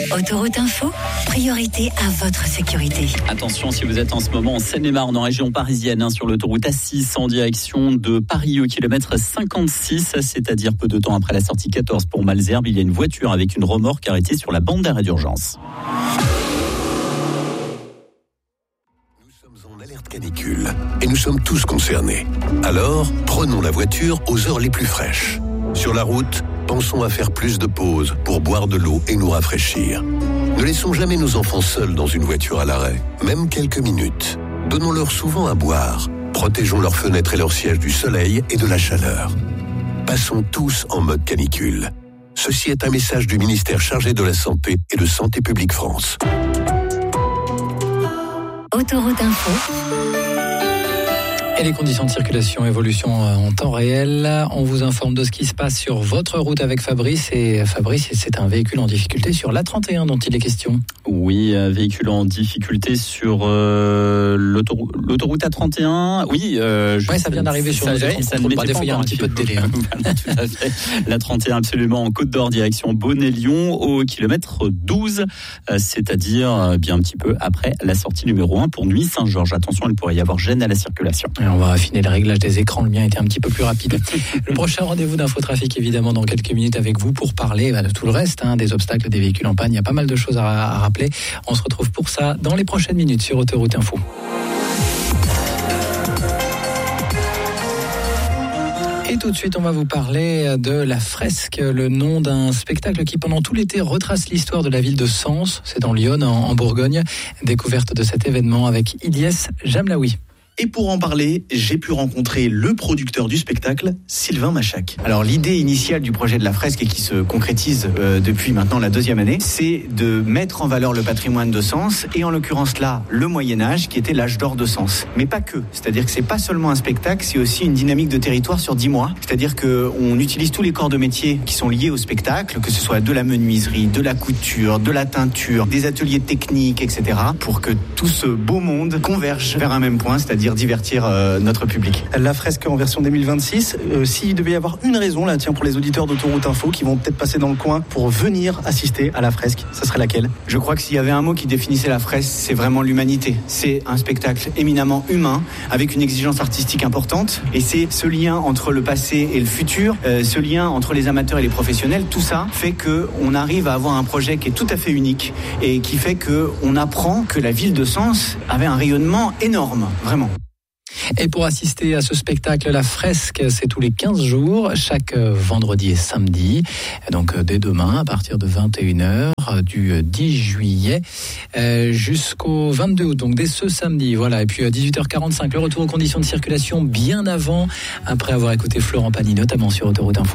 Autoroute Info, priorité à votre sécurité. Attention, si vous êtes en ce moment en Seine-et-Marne, en région parisienne, sur l'autoroute A6 en direction de Paris au kilomètre 56, c'est-à-dire peu de temps après la sortie 14 pour Malesherbes, il y a une voiture avec une remorque arrêtée sur la bande d'arrêt d'urgence. Nous sommes en alerte canicule et nous sommes tous concernés. Alors, prenons la voiture aux heures les plus fraîches. Sur la route, pensons à faire plus de pauses pour boire de l'eau et nous rafraîchir. Ne laissons jamais nos enfants seuls dans une voiture à l'arrêt, même quelques minutes. Donnons-leur souvent à boire. Protégeons leurs fenêtres et leurs sièges du soleil et de la chaleur. Passons tous en mode canicule. Ceci est un message du ministère chargé de la Santé et de Santé publique France. Autoroute Info. Et les conditions de circulation, évolution en temps réel. On vous informe de ce qui se passe sur votre route avec Fabrice. Et Fabrice, c'est un véhicule en difficulté sur l'A31 dont il est question. Oui, un véhicule en difficulté sur l'autoroute A31. Oui, ça vient d'arriver sur nos écrans. Des fois, il y a un petit peu de délai. Voilà, tout à fait. L'A31 absolument en Côte d'Or, direction Beaune-et-Lyon, au kilomètre 12, c'est-à-dire bien un petit peu après la sortie numéro 1 pour Nuits-Saint-Georges. Attention, il pourrait y avoir gêne à la circulation. Et on va affiner le réglage des écrans. Le mien était un petit peu plus rapide. Le prochain rendez-vous d'Infotrafic, évidemment, dans quelques minutes avec vous pour parler de tout le reste, des obstacles, des véhicules en panne. Il y a pas mal de choses à rappeler. On se retrouve pour ça dans les prochaines minutes sur Autoroute Info. Et tout de suite, on va vous parler de La Fresque, le nom d'un spectacle qui, pendant tout l'été, retrace l'histoire de la ville de Sens. C'est dans l'Yonne, en Bourgogne. Découverte de cet événement avec Ilyes Jamlaoui. Et pour en parler, j'ai pu rencontrer le producteur du spectacle, Sylvain Machac. Alors l'idée initiale du projet de La Fresque, et qui se concrétise depuis maintenant la 2e année, c'est de mettre en valeur le patrimoine de Sens, et en l'occurrence là, le Moyen-Âge, qui était l'âge d'or de Sens. Mais pas que, c'est-à-dire que c'est pas seulement un spectacle, c'est aussi une dynamique de territoire sur 10 mois. C'est-à-dire qu'on utilise tous les corps de métier qui sont liés au spectacle, que ce soit de la menuiserie, de la couture, de la teinture, des ateliers techniques, etc., pour que tout ce beau monde converge vers un même point, c'est-à-dire divertir notre public. La Fresque en version 2026, s'il devait y avoir une raison là, pour les auditeurs d'Autoroute Info qui vont peut-être passer dans le coin pour venir assister à La Fresque, ça serait laquelle ? Je crois que s'il y avait un mot qui définissait La Fresque, c'est vraiment l'humanité. C'est un spectacle éminemment humain, avec une exigence artistique importante, et c'est ce lien entre le passé et le futur, ce lien entre les amateurs et les professionnels, tout ça fait qu'on arrive à avoir un projet qui est tout à fait unique, et qui fait qu'on apprend que la ville de Sens avait un rayonnement énorme, vraiment. Et pour assister à ce spectacle, La Fresque, c'est tous les 15 jours, chaque vendredi et samedi. Donc dès demain, à partir de 21h, du 10 juillet jusqu'au 22 août. Donc dès ce samedi, voilà. Et puis à 18h45, le retour aux conditions de circulation bien avant, après avoir écouté Florent Pagny, notamment sur Autoroute Info.